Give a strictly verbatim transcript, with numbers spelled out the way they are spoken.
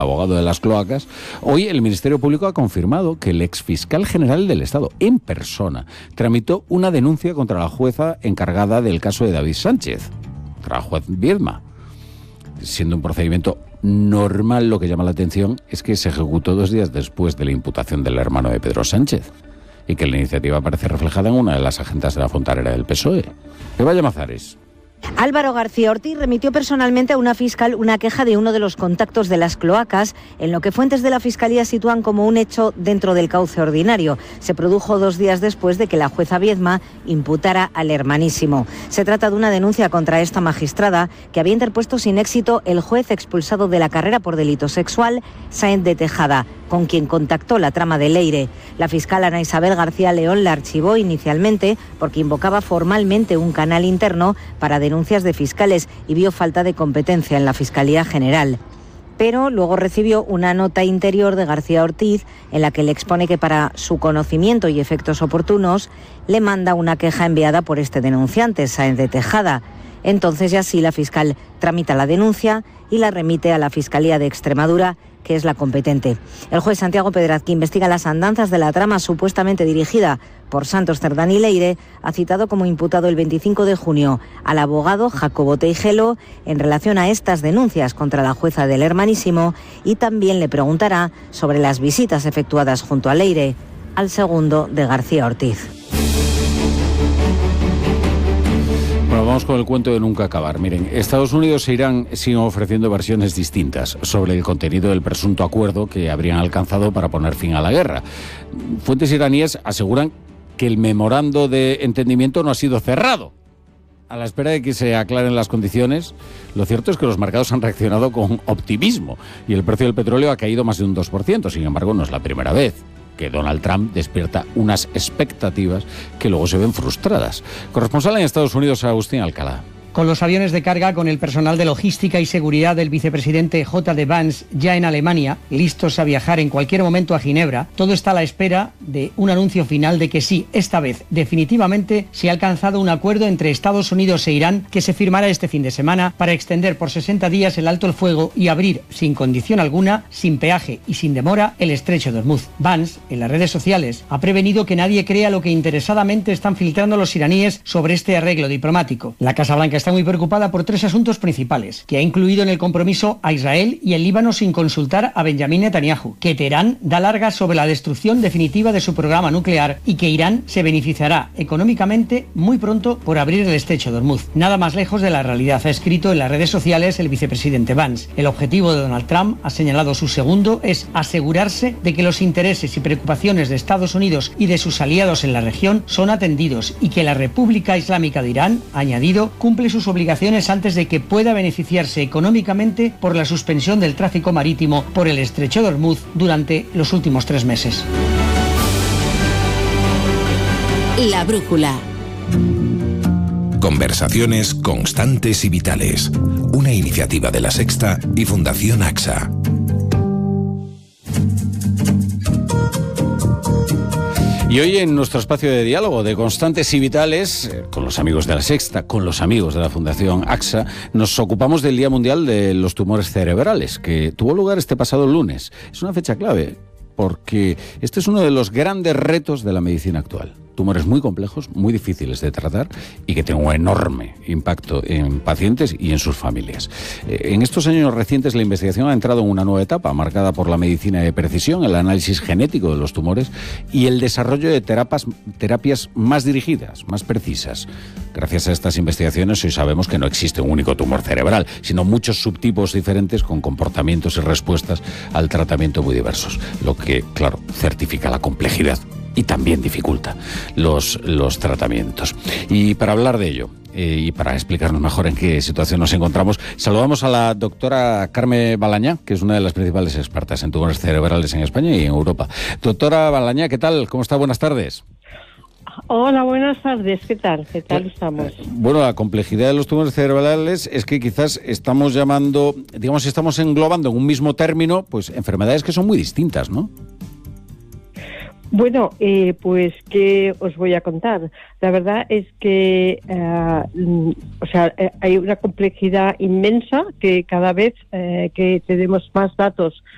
abogado de las cloacas, hoy el Ministerio Público ha confirmado que el exfiscal general del Estado, en persona, tramitó una denuncia contra la jueza encargada del caso de David Sánchez, contra la juez Viedma. Siendo un procedimiento normal, lo que llama la atención es que se ejecutó dos días después de la imputación del hermano de Pedro Sánchez y que la iniciativa aparece reflejada en una de las agendas de la fontanera del P S O E. Eva Llamazares. Álvaro García Ortiz remitió personalmente a una fiscal una queja de uno de los contactos de las cloacas, en lo que fuentes de la Fiscalía sitúan como un hecho dentro del cauce ordinario. Se produjo dos días después de que la jueza Viedma imputara al hermanísimo. Se trata de una denuncia contra esta magistrada que había interpuesto sin éxito el juez expulsado de la carrera por delito sexual, Sáenz de Tejada, con quien contactó la trama de Leire. La fiscal Ana Isabel García León la archivó inicialmente porque invocaba formalmente un canal interno para denuncias de fiscales y vio falta de competencia en la Fiscalía General. Pero luego recibió una nota interior de García Ortiz en la que le expone que para su conocimiento y efectos oportunos le manda una queja enviada por este denunciante, Sáenz de Tejada. Entonces ya sí la fiscal tramita la denuncia y la remite a la Fiscalía de Extremadura, que es la competente. El juez Santiago Pedraz, que investiga las andanzas de la trama supuestamente dirigida por Santos Cerdán y Leire, ha citado como imputado el veinticinco de junio al abogado Jacobo Teijelo en relación a estas denuncias contra la jueza del hermanísimo y también le preguntará sobre las visitas efectuadas junto a Leire al segundo de García Ortiz. Bueno, vamos con el cuento de nunca acabar. Miren, Estados Unidos e Irán siguen ofreciendo versiones distintas sobre el contenido del presunto acuerdo que habrían alcanzado para poner fin a la guerra. Fuentes iraníes aseguran que el memorando de entendimiento no ha sido cerrado. A la espera de que se aclaren las condiciones, lo cierto es que los mercados han reaccionado con optimismo y el precio del petróleo ha caído más de un dos por ciento. Sin embargo, no es la primera vez que Donald Trump despierta unas expectativas que luego se ven frustradas. Corresponsal en Estados Unidos, Agustín Alcalá. Con los aviones de carga, con el personal de logística y seguridad del vicepresidente J D Vance ya en Alemania, listos a viajar en cualquier momento a Ginebra, todo está a la espera de un anuncio final de que sí, esta vez, definitivamente, se ha alcanzado un acuerdo entre Estados Unidos e Irán que se firmará este fin de semana para extender por sesenta días el alto el fuego y abrir, sin condición alguna, sin peaje y sin demora, el estrecho de Hormuz. Vance, en las redes sociales, ha prevenido que nadie crea lo que interesadamente están filtrando los iraníes sobre este arreglo diplomático. La Casa Blanca está muy preocupada por tres asuntos principales, que ha incluido en el compromiso a Israel y el Líbano sin consultar a Benjamín Netanyahu, que Teherán da largas sobre la destrucción definitiva de su programa nuclear y que Irán se beneficiará económicamente muy pronto por abrir el estrecho de Hormuz. Nada más lejos de la realidad, ha escrito en las redes sociales el vicepresidente Vance. El objetivo de Donald Trump, ha señalado su segundo, es asegurarse de que los intereses y preocupaciones de Estados Unidos y de sus aliados en la región son atendidos y que la República Islámica de Irán, ha añadido, cumple sus obligaciones antes de que pueda beneficiarse económicamente por la suspensión del tráfico marítimo por el estrecho de Hormuz durante los últimos tres meses. La brújula. Conversaciones constantes y vitales. Una iniciativa de La Sexta y Fundación AXA. Y hoy en nuestro espacio de diálogo de Constantes y Vitales, eh, con los amigos de La Sexta, con los amigos de la Fundación AXA, nos ocupamos del Día Mundial de los Tumores Cerebrales, que tuvo lugar este pasado lunes. Es una fecha clave, porque este es uno de los grandes retos de la medicina actual. Tumores muy complejos, muy difíciles de tratar y que tienen un enorme impacto en pacientes y en sus familias. En estos años recientes la investigación ha entrado en una nueva etapa marcada por la medicina de precisión, el análisis genético de los tumores y el desarrollo de terapias, terapias más dirigidas, más precisas. Gracias a estas investigaciones hoy sabemos que no existe un único tumor cerebral, sino muchos subtipos diferentes con comportamientos y respuestas al tratamiento muy diversos, lo que, claro, certifica la complejidad y también dificulta los, los tratamientos. Y para hablar de ello, eh, y para explicarnos mejor en qué situación nos encontramos, saludamos a la doctora Carme Balañá, que es una de las principales expertas en tumores cerebrales en España y en Europa. Doctora Balañá, ¿qué tal? ¿Cómo está? Buenas tardes. Hola, buenas tardes. ¿Qué tal? ¿Qué tal estamos? Bueno, la complejidad de los tumores cerebrales es que quizás estamos llamando, digamos, estamos englobando en un mismo término, pues enfermedades que son muy distintas, ¿no? Bueno, eh, pues, ¿qué os voy a contar? La verdad es que, uh, o sea, eh, hay una complejidad inmensa que cada vez eh, que tenemos más datos